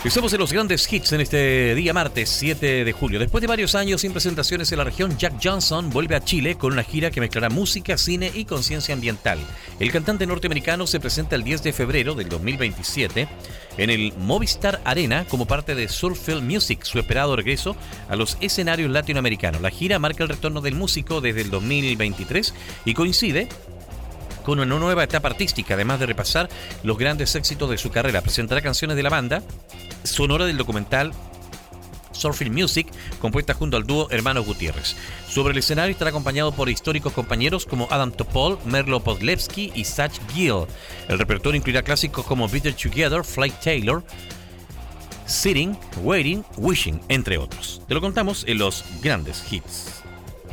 Estamos en los grandes hits en este día martes 7 de julio. Después de varios años sin presentaciones en la región, Jack Johnson vuelve a Chile con una gira que mezclará música, cine y conciencia ambiental. El cantante norteamericano se presenta el 10 de febrero del 2027 en el Movistar Arena como parte de Surffield Music, su esperado regreso a los escenarios latinoamericanos. La gira marca el retorno del músico desde el 2023 y coincide con una nueva etapa artística, además de repasar los grandes éxitos de su carrera. Presentará canciones de la banda sonora del documental Surffield Music, compuesta junto al dúo Hermanos Gutiérrez. Sobre el escenario estará acompañado por históricos compañeros como Adam Topol, Merlo Podlewski y Satch Gill. El repertorio incluirá clásicos como Better Together, Flight Taylor, Sitting, Waiting, Wishing, entre otros. Te lo contamos en los grandes hits.